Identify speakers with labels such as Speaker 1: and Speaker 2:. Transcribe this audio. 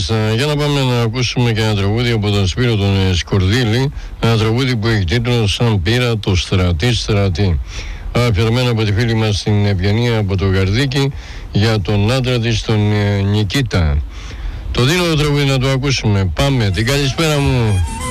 Speaker 1: Μάλιστα, για να πάμε να ακούσουμε και ένα τραγούδι από τον Σπύρο τον Σκορδίλη. Ένα τραγούδι που έχει τίτλο «Σαν πήρα το στρατή». Αφιερωμένο από τη φίλη μας την Ευγενία από το Γαρδίκι για τον άντρα της, τον Νικήτα. Το δίνω το τραγούδι να το ακούσουμε. Πάμε, την καλησπέρα μου.